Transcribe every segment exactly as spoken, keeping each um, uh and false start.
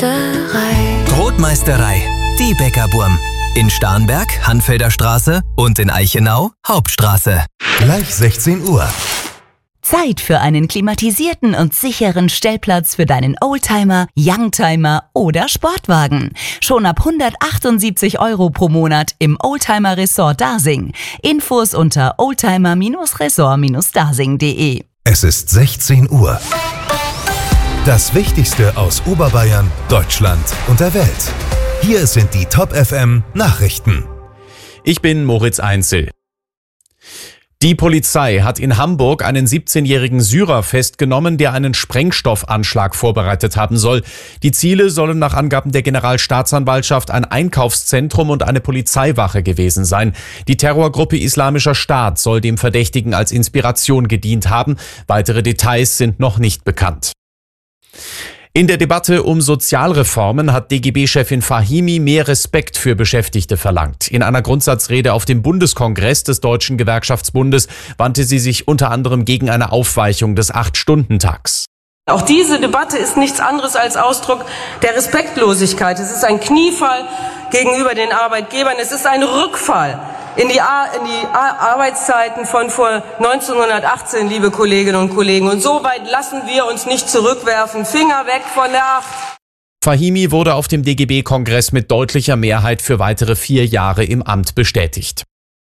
Brotmeisterei, die Bäckerburm. In Starnberg, Hanfelder Straße und in Eichenau, Hauptstraße. Gleich sechzehn Uhr. Zeit für einen klimatisierten und sicheren Stellplatz für deinen Oldtimer, Youngtimer oder Sportwagen. Schon ab hundertachtundsiebzig Euro pro Monat im Oldtimer Resort Dasing. Infos unter oldtimer Resort Dasing punkt de. Es ist sechzehn Uhr. Das Wichtigste aus Oberbayern, Deutschland und der Welt. Hier sind die Top F M Nachrichten. Ich bin Moritz Einzel. Die Polizei hat in Hamburg einen siebzehnjährigen Syrer festgenommen, der einen Sprengstoffanschlag vorbereitet haben soll. Die Ziele sollen nach Angaben der Generalstaatsanwaltschaft ein Einkaufszentrum und eine Polizeiwache gewesen sein. Die Terrorgruppe Islamischer Staat soll dem Verdächtigen als Inspiration gedient haben. Weitere Details sind noch nicht bekannt. In der Debatte um Sozialreformen hat D G B-Chefin Fahimi mehr Respekt für Beschäftigte verlangt. In einer Grundsatzrede auf dem Bundeskongress des Deutschen Gewerkschaftsbundes wandte sie sich unter anderem gegen eine Aufweichung des Acht-Stunden-Tags. Auch diese Debatte ist nichts anderes als Ausdruck der Respektlosigkeit. Es ist ein Kniefall gegenüber den Arbeitgebern. Es ist ein Rückfall in die, Ar- in die Ar- Arbeitszeiten von vor neunzehnhundertachtzehn, liebe Kolleginnen und Kollegen. Und so weit lassen wir uns nicht zurückwerfen. Finger weg von der Acht. Fahimi wurde auf dem D G B-Kongress mit deutlicher Mehrheit für weitere vier Jahre im Amt bestätigt.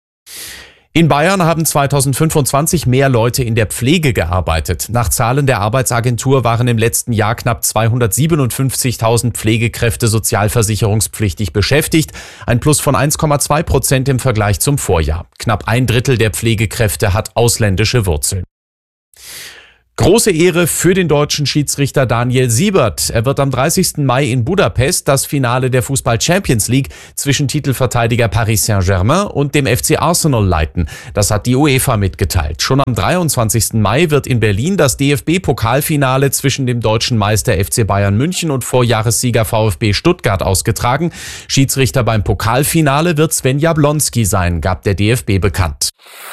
In Bayern haben zweitausendfünfundzwanzig mehr Leute in der Pflege gearbeitet. Nach Zahlen der Arbeitsagentur waren im letzten Jahr knapp zweihundertsiebenundfünfzigtausend Pflegekräfte sozialversicherungspflichtig beschäftigt, ein Plus von eins Komma zwei Prozent im Vergleich zum Vorjahr. Knapp ein Drittel der Pflegekräfte hat ausländische Wurzeln. Große Ehre für den deutschen Schiedsrichter Daniel Siebert. Er wird am dreißigsten Mai in Budapest das Finale der Fußball-Champions League zwischen Titelverteidiger Paris Saint-Germain und dem F C Arsenal leiten. Das hat die UEFA mitgeteilt. Schon am dreiundzwanzigsten Mai wird in Berlin das D F B-Pokalfinale zwischen dem deutschen Meister F C Bayern München und Vorjahressieger VfB Stuttgart ausgetragen. Schiedsrichter beim Pokalfinale wird Sven Jablonski sein, gab der D F B bekannt.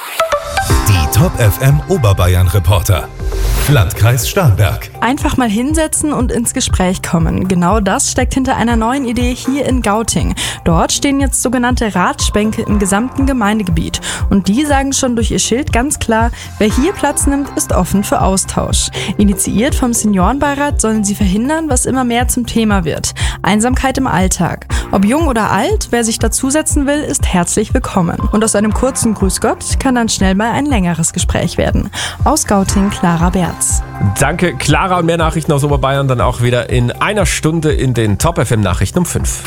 Die Top F M Oberbayern-Reporter. Landkreis Starnberg. Einfach mal hinsetzen und ins Gespräch kommen. Genau das steckt hinter einer neuen Idee hier in Gauting. Dort stehen jetzt sogenannte Radschbänke im gesamten Gemeindegebiet. Und die sagen schon durch ihr Schild ganz klar, wer hier Platz nimmt, ist offen für Austausch. Initiiert vom Seniorenbeirat sollen sie verhindern, was immer mehr zum Thema wird. Einsamkeit im Alltag. Ob jung oder alt, wer sich dazusetzen will, ist herzlich willkommen. Und aus einem kurzen Grüß Gott kann dann schnell mal ein längeres Gespräch werden. Aus Gauting, Clara Berz. Danke, Clara, und mehr Nachrichten aus Oberbayern dann auch wieder in einer Stunde in den Top F M Nachrichten um fünf.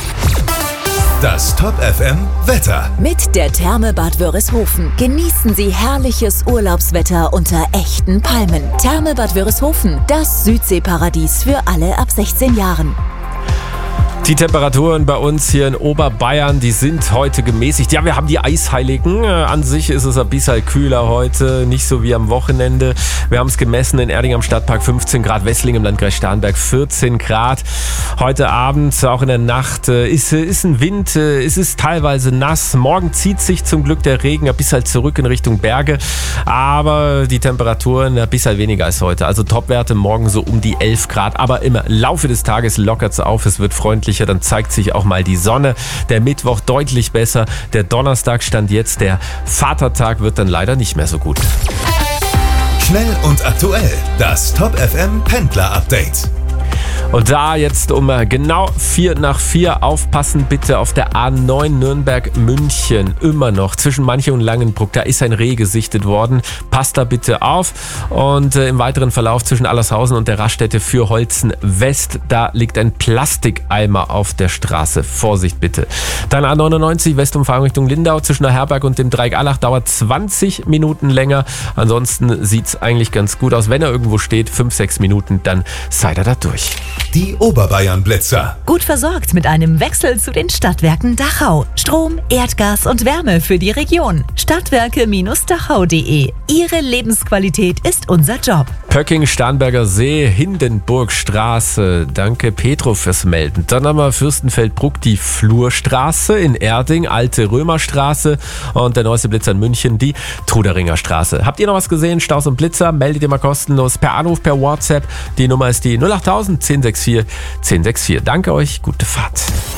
Das Top F M Wetter. Mit der Therme Bad Wörishofen genießen Sie herrliches Urlaubswetter unter echten Palmen. Therme Bad Wörishofen, das Südseeparadies für alle ab sechzehn Jahren. Die Temperaturen bei uns hier in Oberbayern, die sind heute gemäßigt. Ja, wir haben die Eisheiligen. An sich ist es ein bisschen kühler heute, nicht so wie am Wochenende. Wir haben es gemessen in Erding am Stadtpark fünfzehn Grad, Wessling im Landkreis Starnberg vierzehn Grad. Heute Abend, auch in der Nacht, ist, ist ein Wind, es ist teilweise nass. Morgen zieht sich zum Glück der Regen ein bisschen zurück in Richtung Berge. Aber die Temperaturen ein bisschen weniger als heute. Also Topwerte morgen so um die elf Grad. Aber im Laufe des Tages lockert es auf, es wird freundlich. Dann zeigt sich auch mal die Sonne. Der Mittwoch deutlich besser. Der Donnerstag stand jetzt. Der Vatertag wird dann leider nicht mehr so gut. Schnell und aktuell. Das Top F M Pendler Update. Und da jetzt um genau vier nach vier aufpassen bitte auf der A neun Nürnberg-München. Immer noch zwischen Manche und Langenbruck. Da ist ein Reh gesichtet worden. Passt da bitte auf. Und äh, im weiteren Verlauf zwischen Allershausen und der Raststätte für Holzen West, da liegt ein Plastikeimer auf der Straße. Vorsicht bitte. Dann A neunundneunzig Westumfahrung Richtung Lindau zwischen der Herberg und dem Dreieck Allach dauert zwanzig Minuten länger. Ansonsten sieht es eigentlich ganz gut aus. Wenn er irgendwo steht, fünf, sechs Minuten, dann seid ihr da durch. Die Oberbayern-Blitzer. Gut versorgt mit einem Wechsel zu den Stadtwerken Dachau. Strom, Erdgas und Wärme für die Region. Stadtwerke Dachau punkt de. Ihre Lebensqualität ist unser Job. Pöcking, Starnberger See, Hindenburgstraße. Danke Petro fürs Melden. Dann haben wir Fürstenfeldbruck, die Flurstraße in Erding, Alte Römerstraße und der neueste Blitzer in München, die Truderinger Straße. Habt ihr noch was gesehen? Staus und Blitzer? Meldet ihr mal kostenlos per Anruf, per WhatsApp. Die Nummer ist die null acht null null zehn sechs vier, zehn sechs vier. Danke euch, gute Fahrt.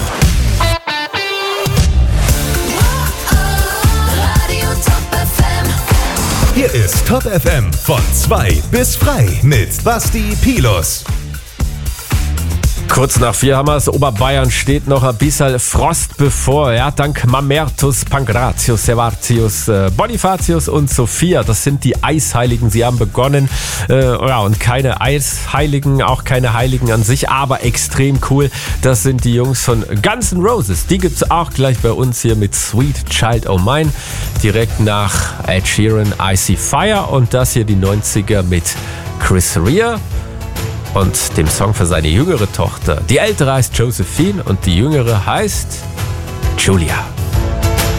Hier ist Top F M von zwei bis frei mit Basti Pilus. Kurz nach vier haben wir es. Oberbayern steht noch ein bisschen Frost bevor. Ja, dank Mamertus, Pankratius, Servatius, äh, Bonifatius und Sophia. Das sind die Eisheiligen. Sie haben begonnen. Äh, ja, und keine Eisheiligen, auch keine Heiligen an sich, aber extrem cool. Das sind die Jungs von Guns N' Roses. Die gibt's auch gleich bei uns hier mit Sweet Child O' Mine. Direkt nach Ed Sheeran, I See Fire. Und das hier die neunziger mit Chris Rea und dem Song für seine jüngere Tochter. Die ältere heißt Josephine und die jüngere heißt Julia.